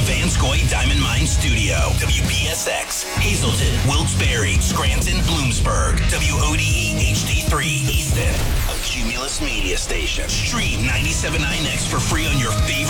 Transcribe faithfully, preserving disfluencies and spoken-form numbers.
Vanscoy Diamond Mine Studio. W P S X, Hazleton, Wilkes-Barre, Scranton, Bloomsburg. W O D E H D three, Easton. A Cumulus Media Station. Stream ninety-seven point nine X for free on your favorite